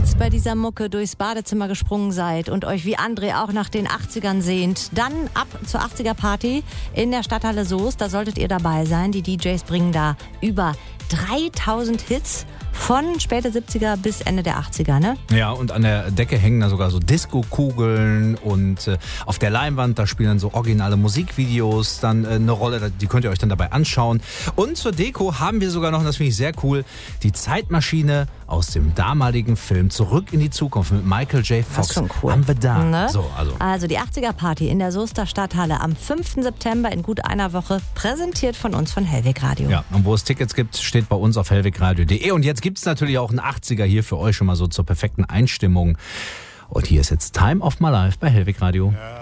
damals bei dieser Mucke durchs Badezimmer gesprungen seid und euch wie André auch nach den 80ern sehnt, dann ab zur 80er-Party in der Stadthalle Soest. Da solltet ihr dabei sein. Die DJs bringen da über 3000 Hits von späte 70er bis Ende der 80er, ne? Ja, und an der Decke hängen da sogar so Disco-Kugeln und auf der Leinwand, da spielen dann so originale Musikvideos dann eine Rolle, die könnt ihr euch dann dabei anschauen. Und zur Deko haben wir sogar noch, und das finde ich sehr cool, die Zeitmaschine aus dem damaligen Film Zurück in die Zukunft mit Michael J. Fox. Das ist schon cool. Haben wir da. Ne? So, also die 80er-Party in der Soester Stadthalle am 5. September in gut einer Woche, präsentiert von uns von Hellweg Radio. Ja, und wo es Tickets gibt, steht bei uns auf hellwegradio.de. Und jetzt gibt es natürlich auch einen 80er hier für euch schon mal so zur perfekten Einstimmung. Und hier ist jetzt Time of My Life bei Hellweg Radio. Ja.